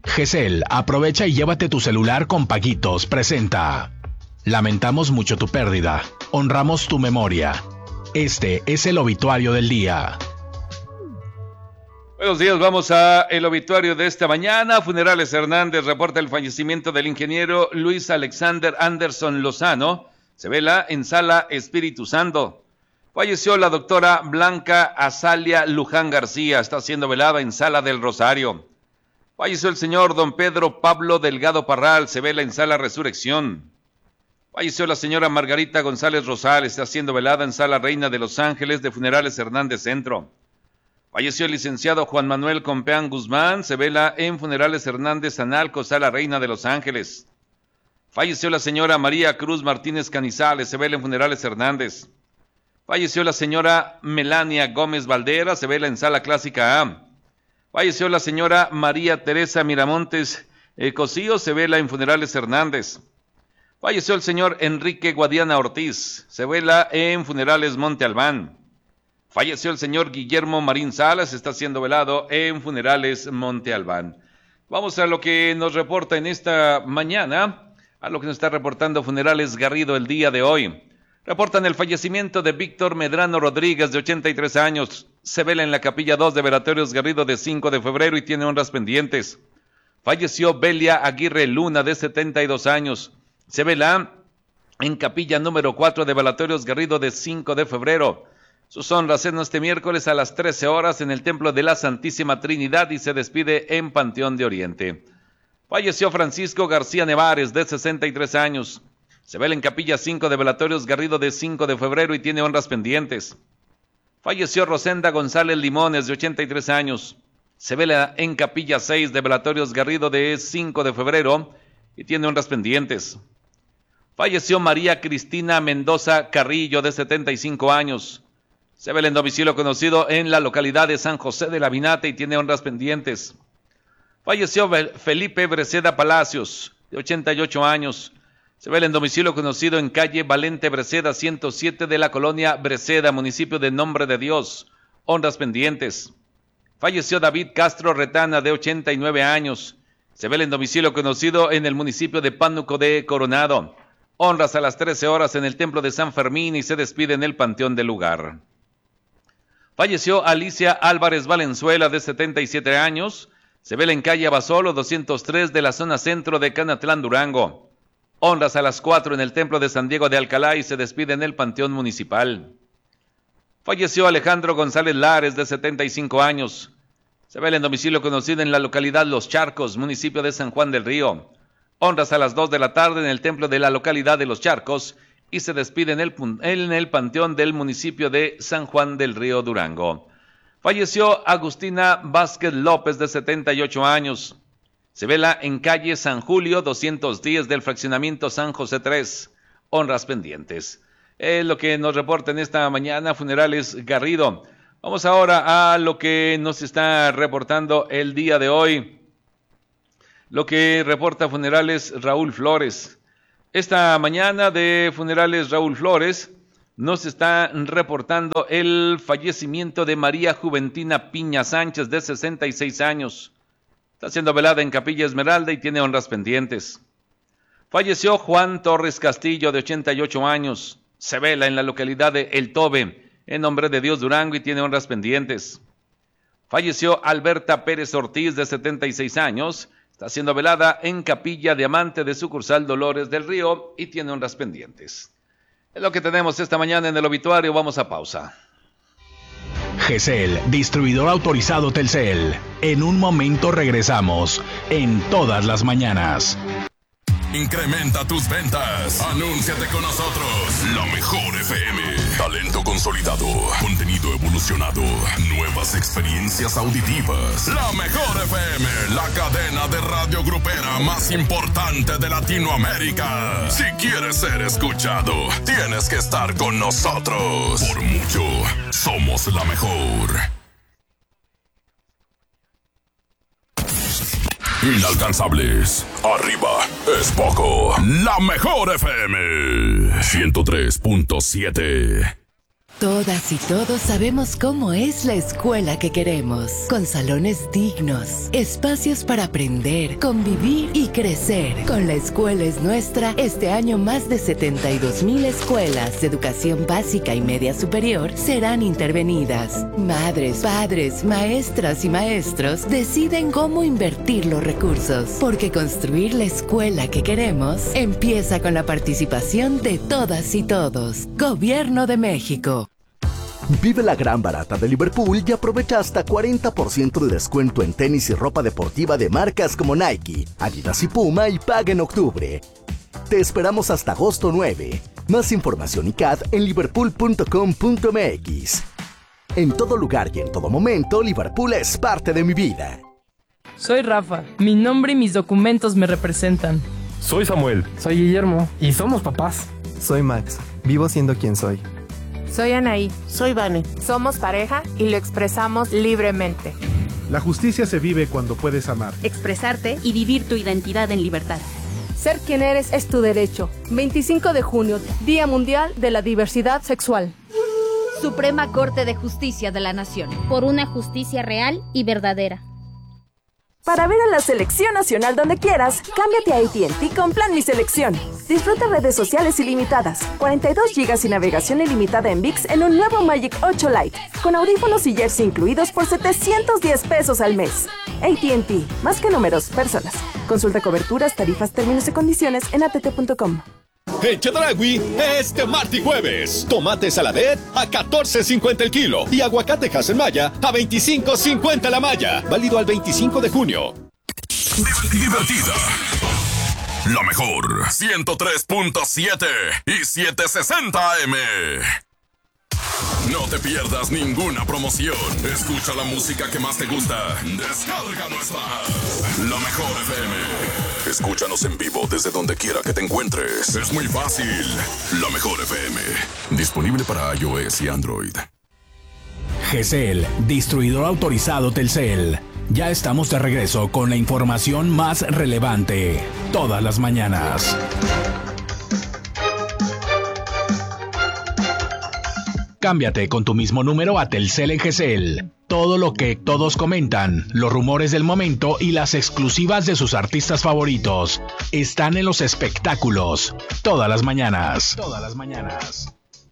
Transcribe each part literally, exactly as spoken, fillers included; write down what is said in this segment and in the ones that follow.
G C L, aprovecha y llévate tu celular con paguitos. Presenta. Lamentamos mucho tu pérdida. Honramos tu memoria. Este es el obituario del día. Buenos días, vamos a el obituario de esta mañana. Funerales Hernández reporta el fallecimiento del ingeniero Luis Alexander Anderson Lozano. Se vela en Sala Espíritu Santo. Falleció la doctora Blanca Azalia Luján García, está siendo velada en Sala del Rosario. Falleció el señor don Pedro Pablo Delgado Parral, se vela en Sala Resurrección. Falleció la señora Margarita González Rosales, está siendo velada en Sala Reina de los Ángeles de Funerales Hernández Centro. Falleció el licenciado Juan Manuel Compeán Guzmán, se vela en Funerales Hernández Analco, Sala Reina de los Ángeles. Falleció la señora María Cruz Martínez Canizales, se vela en Funerales Hernández. Falleció la señora Melania Gómez Valdera, se vela en Sala Clásica A. Falleció la señora María Teresa Miramontes eh, Cosío, se vela en Funerales Hernández. Falleció el señor Enrique Guadiana Ortiz, se vela en Funerales Monte Albán. Falleció el señor Guillermo Marín Salas, está siendo velado en Funerales Monte Albán. Vamos a lo que nos reporta en esta mañana, a lo que nos está reportando Funerales Garrido el día de hoy. Reportan el fallecimiento de Víctor Medrano Rodríguez, de ochenta y tres años. Se vela en la capilla dos de Velatorios Garrido de cinco de febrero y tiene honras pendientes. Falleció Belia Aguirre Luna, de setenta y dos años. Se vela en capilla número cuatro de Velatorios Garrido de cinco de febrero. Sus honras en este miércoles a las trece horas en el Templo de la Santísima Trinidad y se despide en Panteón de Oriente. Falleció Francisco García Nevares, de sesenta y tres años. Se vela en capilla cinco de Velatorios Garrido de cinco de febrero y tiene honras pendientes. Falleció Rosenda González Limones, de ochenta y tres años. Se vela en capilla seis de Velatorios Garrido de cinco de febrero y tiene honras pendientes. Falleció María Cristina Mendoza Carrillo, de setenta y cinco años. Se vela en domicilio conocido en la localidad de San José de la Vinata y tiene honras pendientes. Falleció Felipe Breceda Palacios, de ochenta y ocho años. Se vela en domicilio conocido en calle Valente Breceda ciento siete de la colonia Breceda, municipio de Nombre de Dios. Honras pendientes. Falleció David Castro Retana, de ochenta y nueve años. Se vela en domicilio conocido en el municipio de Pánuco de Coronado. Honras a las trece horas en el Templo de San Fermín y se despide en el Panteón del lugar. Falleció Alicia Álvarez Valenzuela, de setenta y siete años. Se vela en calle Abasolo doscientos tres de la zona centro de Canatlán, Durango. Honras a las cuatro en el Templo de San Diego de Alcalá y se despide en el Panteón Municipal. Falleció Alejandro González Lares, de setenta y cinco años. Se vela en domicilio conocido en la localidad Los Charcos, municipio de San Juan del Río. Honras a las dos de la tarde en el templo de la localidad de Los Charcos y se despide en el, en el Panteón del municipio de San Juan del Río, Durango. Falleció Agustina Vázquez López, de setenta y ocho años. Se vela en calle San Julio doscientos diez del fraccionamiento San José tres. Honras pendientes. Es lo que nos reporta en esta mañana Funerales Garrido. Vamos ahora a lo que nos está reportando el día de hoy. Lo que reporta Funerales Raúl Flores. Esta mañana de Funerales Raúl Flores nos está reportando el fallecimiento de María Juventina Piña Sánchez, de sesenta y seis años. Está siendo velada en Capilla Esmeralda y tiene honras pendientes. Falleció Juan Torres Castillo, de ochenta y ocho años. Se vela en la localidad de El Tobe, en Nombre de Dios, Durango, y tiene honras pendientes. Falleció Alberta Pérez Ortiz, de setenta y seis años. Está siendo velada en Capilla Diamante de sucursal Dolores del Río y tiene honras pendientes. Es lo que tenemos esta mañana en el obituario. Vamos a pausa. G C L, distribuidor autorizado Telcel. En un momento regresamos en Todas las Mañanas. Incrementa tus ventas. Anúnciate con nosotros. La mejor F M. Talento consolidado. Contenido evolucionado. Nuevas experiencias auditivas. La mejor F M. La cadena de radio grupera más importante de Latinoamérica. Si quieres ser escuchado, tienes que estar con nosotros. Por mucho, somos la mejor. Inalcanzables. Arriba es poco. La mejor F M. ciento tres punto siete. Todas y todos sabemos cómo es la escuela que queremos, con salones dignos, espacios para aprender, convivir y crecer. Con La Escuela es Nuestra, este año más de setenta y dos mil escuelas de educación básica y media superior serán intervenidas. Madres, padres, maestras y maestros deciden cómo invertir los recursos, porque construir la escuela que queremos empieza con la participación de todas y todos. Gobierno de México. Vive la gran barata de Liverpool y aprovecha hasta cuarenta por ciento de descuento en tenis y ropa deportiva de marcas como Nike, Adidas y Puma y paga en octubre. Te esperamos hasta agosto nueve. Más información y C A D en liverpool punto com punto m x. En todo lugar y en todo momento, Liverpool es parte de mi vida. Soy Rafa. Mi nombre y mis documentos me representan. Soy Samuel. Soy Guillermo. Y somos papás. Soy Max. Vivo siendo quien soy. Soy Anaí. Soy Vane. Somos pareja y lo expresamos libremente. La justicia se vive cuando puedes amar, expresarte y vivir tu identidad en libertad. Ser quien eres es tu derecho. veinticinco de junio, Día Mundial de la Diversidad Sexual. Suprema Corte de Justicia de la Nación. Por una justicia real y verdadera. Para ver a la selección nacional donde quieras, cámbiate a A T and T con Plan Mi Selección. Disfruta redes sociales ilimitadas, cuarenta y dos gigas y navegación ilimitada en V I X en un nuevo Magic ocho Lite, con audífonos y jersey incluidos por setecientos diez pesos al mes. A T and T, más que números, personas. Consulta coberturas, tarifas, términos y condiciones en a t t punto com. En Chedraui, este martes y jueves, tomate saladet a catorce cincuenta el kilo y aguacate Haselmaya a veinticinco cincuenta la malla. Válido al veinticinco de junio. Divertida. La mejor. ciento tres punto siete y setecientos sesenta A M. No te pierdas ninguna promoción. Escucha la música que más te gusta. Descarga nuestra app. La mejor F M. Escúchanos en vivo desde donde quiera que te encuentres. Es muy fácil. La mejor F M. Disponible para iOS y Android. G C L, distribuidor autorizado Telcel. Ya estamos de regreso con la información más relevante. Todas las mañanas. Cámbiate con tu mismo número a Telcel en G C L. Todo lo que todos comentan, los rumores del momento y las exclusivas de sus artistas favoritos están en los espectáculos. Todas las mañanas. Todas las mañanas.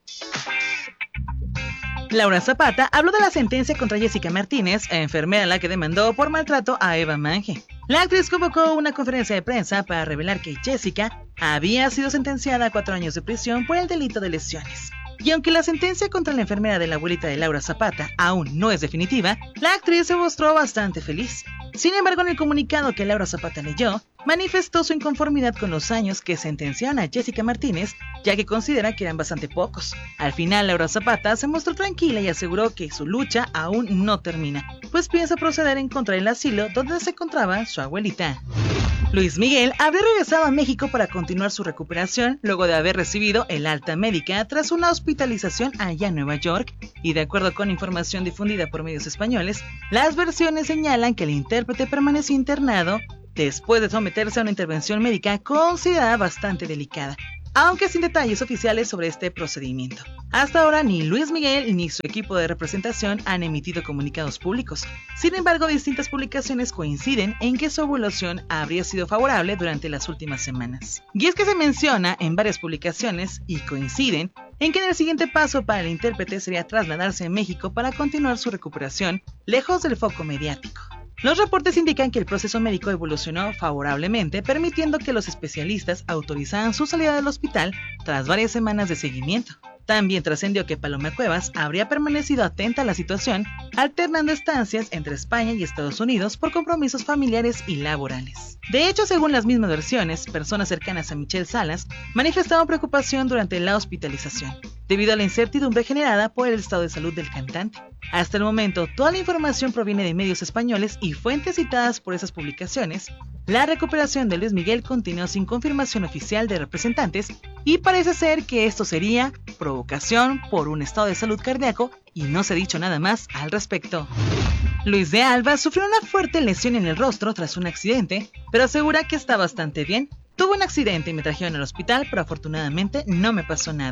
Laura Zapata habló de la sentencia contra Jessica Martínez, enfermera a la que demandó por maltrato a Eva Mange. La actriz convocó una conferencia de prensa para revelar que Jessica había sido sentenciada a cuatro años de prisión por el delito de lesiones. Y aunque la sentencia contra la enfermera de la abuelita de Laura Zapata aún no es definitiva, la actriz se mostró bastante feliz. Sin embargo, en el comunicado que Laura Zapata leyó, manifestó su inconformidad con los años que sentenciaron a Jessica Martínez, ya que considera que eran bastante pocos. Al final, Laura Zapata se mostró tranquila y aseguró que su lucha aún no termina, pues piensa proceder en contra del asilo donde se encontraba su abuelita. Luis Miguel habría regresado a México para continuar su recuperación luego de haber recibido el alta médica tras una hospitalización allá en Nueva York, y de acuerdo con información difundida por medios españoles, las versiones señalan que el intérprete permaneció internado después de someterse a una intervención médica considerada bastante delicada, aunque sin detalles oficiales sobre este procedimiento. Hasta ahora ni Luis Miguel ni su equipo de representación han emitido comunicados públicos. Sin embargo, distintas publicaciones coinciden en que su evolución habría sido favorable durante las últimas semanas. Y es que se menciona en varias publicaciones, y coinciden, en que el siguiente paso para el intérprete sería trasladarse a México para continuar su recuperación lejos del foco mediático. Los reportes indican que el proceso médico evolucionó favorablemente, permitiendo que los especialistas autorizaran su salida del hospital tras varias semanas de seguimiento. También trascendió que Paloma Cuevas habría permanecido atenta a la situación, alternando estancias entre España y Estados Unidos por compromisos familiares y laborales. De hecho, según las mismas versiones, personas cercanas a Michelle Salas manifestaron preocupación durante la hospitalización, debido a la incertidumbre generada por el estado de salud del cantante. Hasta el momento, toda la información proviene de medios españoles y fuentes citadas por esas publicaciones. La recuperación de Luis Miguel continuó sin confirmación oficial de representantes y parece ser que esto sería provocación por un estado de salud cardíaco y no se ha dicho nada más al respecto. Luis de Alba sufrió una fuerte lesión en el rostro tras un accidente, pero asegura que está bastante bien. Tuve un accidente y me trajeron al hospital, pero afortunadamente no me pasó nada.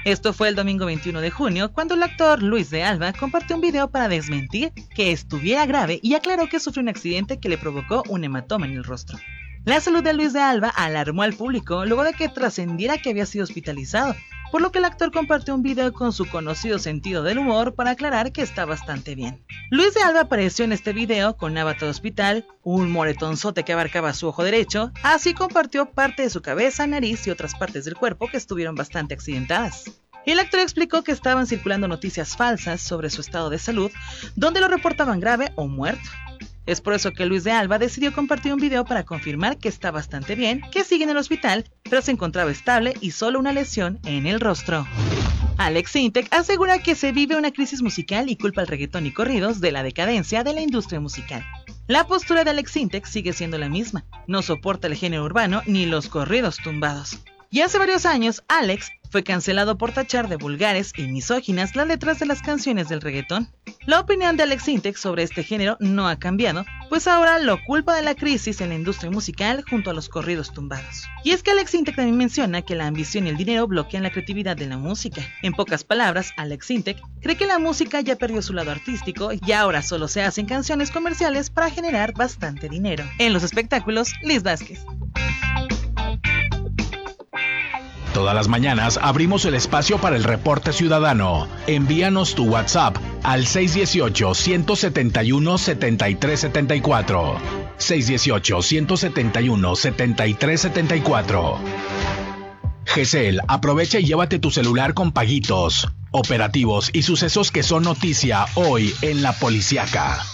Esto fue el domingo veintiuno de junio, cuando el actor Luis de Alba compartió un video para desmentir que estuviera grave y aclaró que sufrió un accidente que le provocó un hematoma en el rostro. La salud de Luis de Alba alarmó al público luego de que trascendiera que había sido hospitalizado, por lo que el actor compartió un video con su conocido sentido del humor para aclarar que está bastante bien. Luis de Alba apareció en este video con una bata de hospital, un moretonzote que abarcaba su ojo derecho, así compartió parte de su cabeza, nariz y otras partes del cuerpo que estuvieron bastante accidentadas. El actor explicó que estaban circulando noticias falsas sobre su estado de salud, donde lo reportaban grave o muerto. Es por eso que Luis de Alba decidió compartir un video para confirmar que está bastante bien, que sigue en el hospital, pero se encontraba estable y solo una lesión en el rostro. Alex Sintek asegura que se vive una crisis musical y culpa al reggaetón y corridos de la decadencia de la industria musical. La postura de Alex Sintek sigue siendo la misma, no soporta el género urbano ni los corridos tumbados. Y hace varios años, Alex fue cancelado por tachar de vulgares y misóginas las letras de las canciones del reggaetón. La opinión de Alex Sintek sobre este género no ha cambiado, pues ahora lo culpa de la crisis en la industria musical junto a los corridos tumbados. Y es que Alex Sintek también menciona que la ambición y el dinero bloquean la creatividad de la música. En pocas palabras, Alex Sintek cree que la música ya perdió su lado artístico y ahora solo se hacen canciones comerciales para generar bastante dinero. En los espectáculos, Liz Vázquez. Todas las mañanas abrimos el espacio para el reporte ciudadano. Envíanos tu WhatsApp al seis uno ocho, uno siete uno, siete tres siete cuatro. seis uno ocho, uno siete uno, siete tres siete cuatro. G C L, aprovecha y llévate tu celular con paguitos, operativos y sucesos que son noticia hoy en La Policiaca.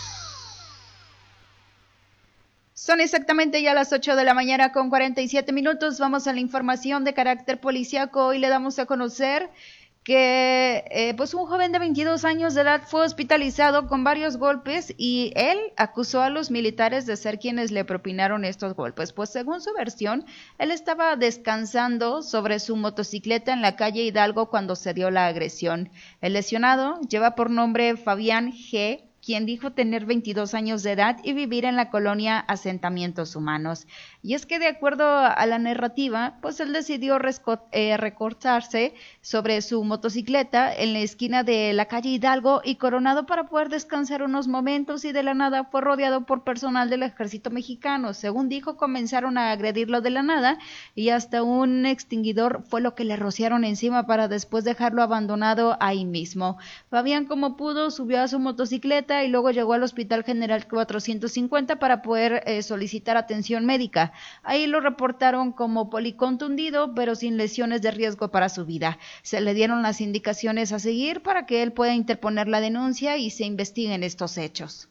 Son exactamente ya las ocho de la mañana con cuarenta y siete minutos. Vamos a la información de carácter policíaco. Hoy le damos a conocer que eh, pues un joven de veintidós años de edad fue hospitalizado con varios golpes y él acusó a los militares de ser quienes le propinaron estos golpes. Pues según su versión, él estaba descansando sobre su motocicleta en la calle Hidalgo cuando se dio la agresión. El lesionado lleva por nombre Fabián G., quien dijo tener veintidós años de edad y vivir en la colonia Asentamientos Humanos. Y es que de acuerdo a la narrativa, pues él decidió resco- eh, recortarse sobre su motocicleta en la esquina de la calle Hidalgo y Coronado para poder descansar unos momentos, y de la nada fue rodeado por personal del ejército mexicano. Según dijo, comenzaron a agredirlo de la nada y hasta un extinguidor fue lo que le rociaron encima para después dejarlo abandonado ahí mismo. Fabián, como pudo, subió a su motocicleta y luego llegó al Hospital General cuatrocientos cincuenta para poder eh, solicitar atención médica. Ahí lo reportaron como policontundido, pero sin lesiones de riesgo para su vida. Se le dieron las indicaciones a seguir para que él pueda interponer la denuncia y se investiguen estos hechos.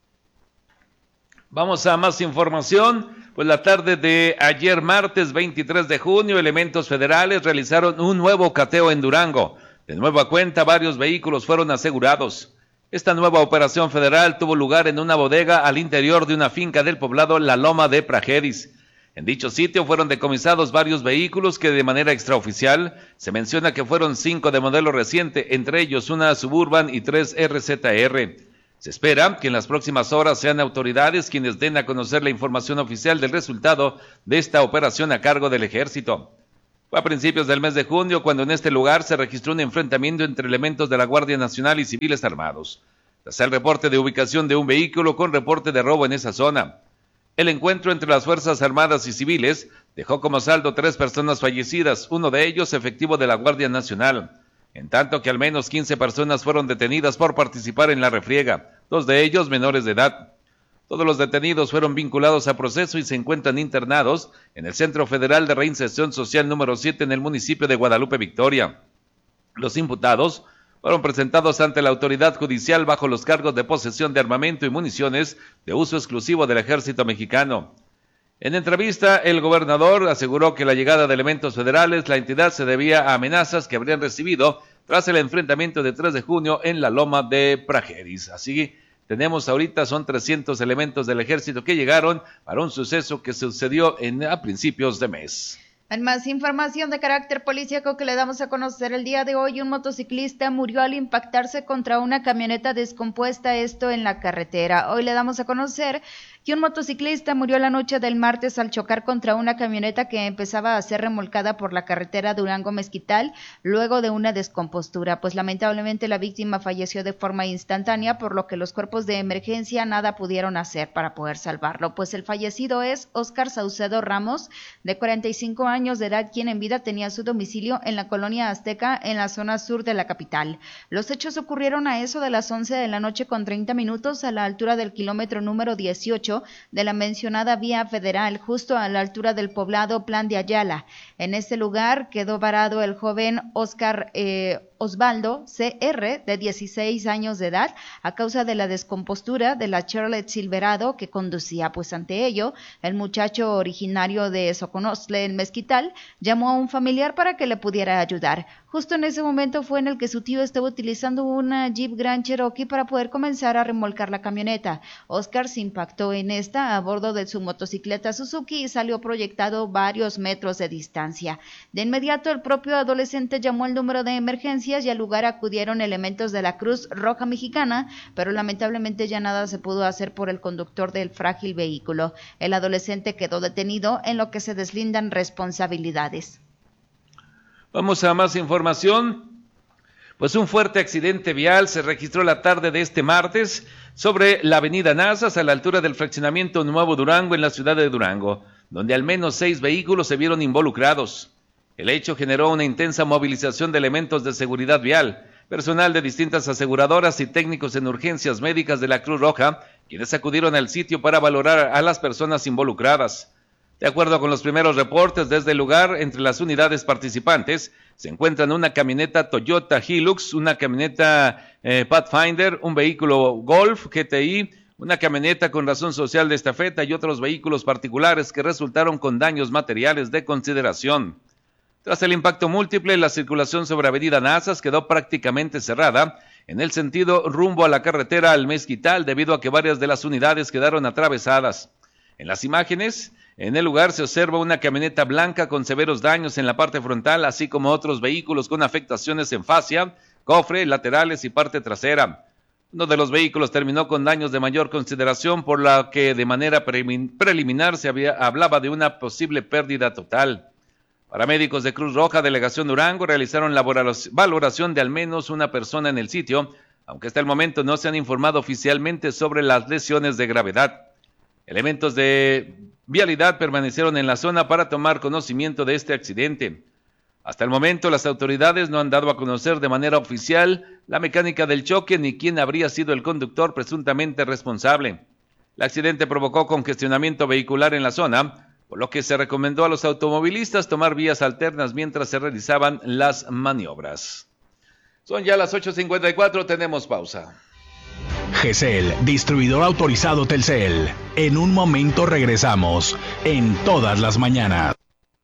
Vamos a más información. Pues la tarde de ayer martes veintitrés de junio, elementos federales realizaron un nuevo cateo en Durango. De nueva cuenta, varios vehículos fueron asegurados. Esta nueva operación federal tuvo lugar en una bodega al interior de una finca del poblado La Loma de Prajeris. En dicho sitio fueron decomisados varios vehículos que de manera extraoficial se menciona que fueron cinco de modelo reciente, entre ellos una Suburban y tres R Z R. Se espera que en las próximas horas sean autoridades quienes den a conocer la información oficial del resultado de esta operación a cargo del Ejército. Fue a principios del mes de junio cuando en este lugar se registró un enfrentamiento entre elementos de la Guardia Nacional y civiles armados, tras el reporte de ubicación de un vehículo con reporte de robo en esa zona. El encuentro entre las Fuerzas Armadas y civiles dejó como saldo tres personas fallecidas, uno de ellos efectivo de la Guardia Nacional, en tanto que al menos quince personas fueron detenidas por participar en la refriega, dos de ellos menores de edad. Todos los detenidos fueron vinculados a proceso y se encuentran internados en el Centro Federal de Reinserción Social número siete en el municipio de Guadalupe Victoria. Los imputados fueron presentados ante la autoridad judicial bajo los cargos de posesión de armamento y municiones de uso exclusivo del Ejército Mexicano. En entrevista, el gobernador aseguró que la llegada de elementos federales, la entidad se debía a amenazas que habrían recibido tras el enfrentamiento de tres de junio en la Loma de Prajeris. Así tenemos ahorita, son trescientos elementos del ejército que llegaron para un suceso que sucedió en, a principios de mes. En más información de carácter policíaco que le damos a conocer el día de hoy, un motociclista murió al impactarse contra una camioneta descompuesta, esto en la carretera. Hoy le damos a conocer Y un motociclista murió la noche del martes al chocar contra una camioneta que empezaba a ser remolcada por la carretera Durango-Mezquital luego de una descompostura, pues lamentablemente la víctima falleció de forma instantánea, por lo que los cuerpos de emergencia nada pudieron hacer para poder salvarlo, pues el fallecido es Óscar Saucedo Ramos, de cuarenta y cinco años de edad, quien en vida tenía su domicilio en la colonia Azteca, en la zona sur de la capital. Los hechos ocurrieron a eso de las once de la noche con treinta minutos a la altura del kilómetro número dieciocho de la mencionada vía federal, justo a la altura del poblado Plan de Ayala. En ese lugar quedó varado el joven Óscar eh, Osvaldo C R, de dieciséis años de edad, a causa de la descompostura de la Chevrolet Silverado que conducía, pues ante ello, el muchacho originario de Soconostle, en Mezquital, llamó a un familiar para que le pudiera ayudar. Justo en ese momento fue en el que su tío estaba utilizando una Jeep Grand Cherokee para poder comenzar a remolcar la camioneta. Óscar se impactó en esta a bordo de su motocicleta Suzuki y salió proyectado varios metros de distancia. De inmediato, el propio adolescente llamó el número de emergencias y al lugar acudieron elementos de la Cruz Roja Mexicana, pero lamentablemente ya nada se pudo hacer por el conductor del frágil vehículo. El adolescente quedó detenido, en lo que se deslindan responsabilidades. Vamos a más información. Pues un fuerte accidente vial se registró la tarde de este martes sobre la avenida Nazas, a la altura del fraccionamiento Nuevo Durango, en la ciudad de Durango, donde al menos seis vehículos se vieron involucrados. El hecho generó una intensa movilización de elementos de seguridad vial, personal de distintas aseguradoras y técnicos en urgencias médicas de la Cruz Roja, quienes acudieron al sitio para valorar a las personas involucradas. De acuerdo con los primeros reportes desde el lugar, entre las unidades participantes se encuentran una camioneta Toyota Hilux, una camioneta eh, Pathfinder, un vehículo Golf G T I, una camioneta con razón social de estafeta y otros vehículos particulares que resultaron con daños materiales de consideración. Tras el impacto múltiple, la circulación sobre avenida Nazas quedó prácticamente cerrada en el sentido rumbo a la carretera al Mezquital, debido a que varias de las unidades quedaron atravesadas. En las imágenes, en el lugar se observa una camioneta blanca con severos daños en la parte frontal, así como otros vehículos con afectaciones en fascia, cofre, laterales y parte trasera. Uno de los vehículos terminó con daños de mayor consideración, por lo que de manera pre- preliminar se había, hablaba de una posible pérdida total. Paramédicos de Cruz Roja, Delegación Durango, realizaron la valoración de al menos una persona en el sitio, aunque hasta el momento no se han informado oficialmente sobre las lesiones de gravedad. Elementos de vialidad permanecieron en la zona para tomar conocimiento de este accidente. Hasta el momento, las autoridades no han dado a conocer de manera oficial la mecánica del choque ni quién habría sido el conductor presuntamente responsable. El accidente provocó congestionamiento vehicular en la zona, por lo que se recomendó a los automovilistas tomar vías alternas mientras se realizaban las maniobras. Son ya las ocho cincuenta y cuatro, tenemos pausa. G C L, distribuidor autorizado Telcel. En un momento regresamos, en todas las mañanas.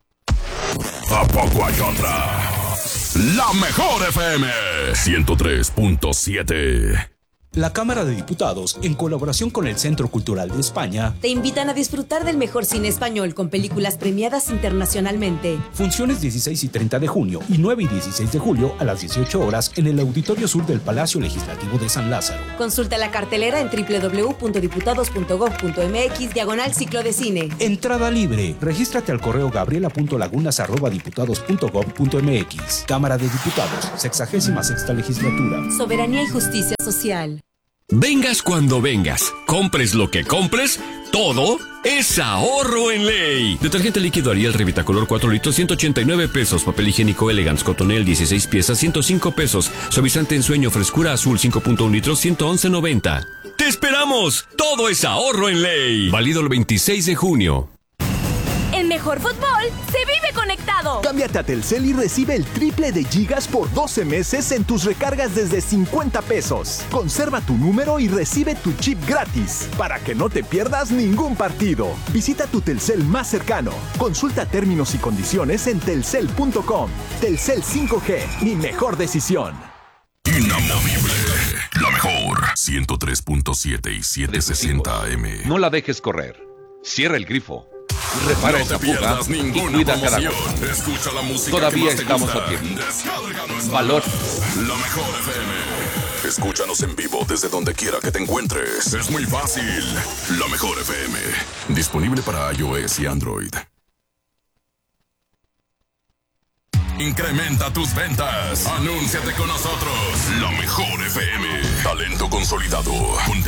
¿A poco hay otra? La mejor F M ciento tres punto siete. La Cámara de Diputados, en colaboración con el Centro Cultural de España, te invitan a disfrutar del mejor cine español con películas premiadas internacionalmente. Funciones dieciséis y treinta de junio y nueve y dieciséis de julio a las dieciocho horas en el Auditorio Sur del Palacio Legislativo de San Lázaro. Consulta la cartelera en doble u doble u doble u punto diputados punto gob punto eme equis diagonal ciclo de cine. Entrada libre. Regístrate al correo gabriela punto lagunas arroba diputados punto gob punto eme equis. Cámara de Diputados, sexagésima sexta legislatura. Soberanía y justicia social. Vengas cuando vengas, compres lo que compres, todo es ahorro en ley. Detergente líquido Ariel Revitacolor cuatro litros, ciento ochenta y nueve pesos. Papel higiénico Elegance Cotonel dieciséis piezas, ciento cinco pesos. Suavizante en sueño Frescura Azul cinco punto uno litros, ciento once noventa. ¡Te esperamos! Todo es ahorro en ley. Válido el veintiséis de junio. En Mejor Fútbol se vive conectado. Cámbiate a Telcel y recibe el triple de gigas por doce meses en tus recargas desde cincuenta pesos. Conserva tu número y recibe tu chip gratis para que no te pierdas ningún partido. Visita tu Telcel más cercano. Consulta términos y condiciones en telcel punto com. Telcel cinco G, mi mejor decisión. Inamovible. La mejor. ciento tres punto siete y setecientos sesenta A M. No la dejes correr. Cierra el grifo. Repara no esa te fuga y cuida cada promoción. Escucha la música Todavía que más te estamos gusta. a tiempo. Descarga nuestra Valor. La mejor F M. Escúchanos en vivo desde donde quiera que te encuentres. Es muy fácil. La Mejor F M. Disponible para iOS y Android. Incrementa tus ventas. Anúnciate con nosotros. La Mejor F M. Talento consolidado. Contenido